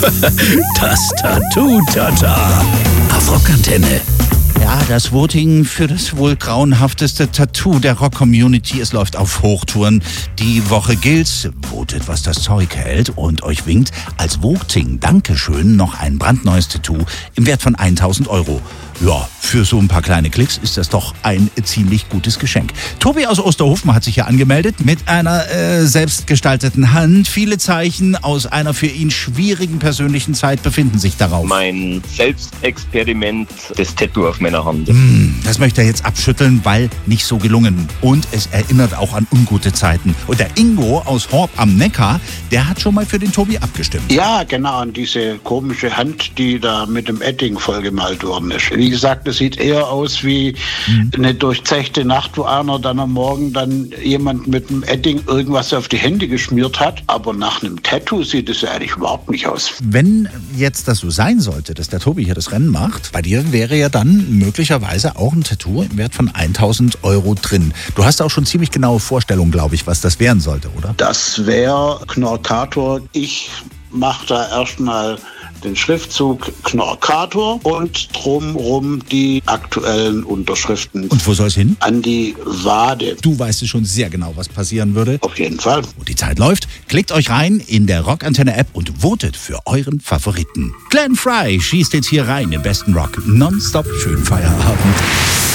Das Tattoo-Tata. Auf Rockantenne. Ja, das Voting für das wohl grauenhafteste Tattoo der Rock-Community. Es läuft auf Hochtouren. Die Woche gilt's. Votet, was das Zeug hält. Und euch winkt als Voting Dankeschön noch ein brandneues Tattoo im Wert von 1.000 Euro. Ja, für so ein paar kleine Klicks ist das doch ein ziemlich gutes Geschenk. Tobi aus Osterhofen hat sich hier angemeldet mit einer selbstgestalteten Hand. Viele Zeichen aus einer für ihn schwierigen persönlichen Zeit befinden sich darauf. Mein Selbstexperiment, das Tattoo auf meiner Hand. Das möchte er jetzt abschütteln, weil nicht so gelungen. Und es erinnert auch an ungute Zeiten. Und der Ingo aus Horb am Neckar, der hat schon mal für den Tobi abgestimmt. Ja, genau, an diese komische Hand, die da mit dem Edding vollgemalt worden ist. Wie gesagt, es sieht eher aus wie eine durchzechte Nacht, wo einer dann am Morgen dann jemand mit dem Edding irgendwas auf die Hände geschmiert hat. Aber nach einem Tattoo sieht es ja eigentlich überhaupt nicht aus. Wenn jetzt das so sein sollte, dass der Tobi hier das Rennen macht, bei dir wäre ja dann möglicherweise auch ein Tattoo im Wert von 1.000 Euro drin. Du hast auch schon ziemlich genaue Vorstellungen, glaube ich, was das werden sollte, oder? Das wäre Knorkator. Ich mache da erstmal den Schriftzug Knorkator und drumrum die aktuellen Unterschriften. Und wo soll es hin? An die Wade. Du weißt es schon sehr genau, was passieren würde. Auf jeden Fall. Und die Zeit läuft. Klickt euch rein in der Rockantenne-App und votet für euren Favoriten. Glenn Frey schießt jetzt hier rein im besten Rock. Nonstop schönen Feierabend.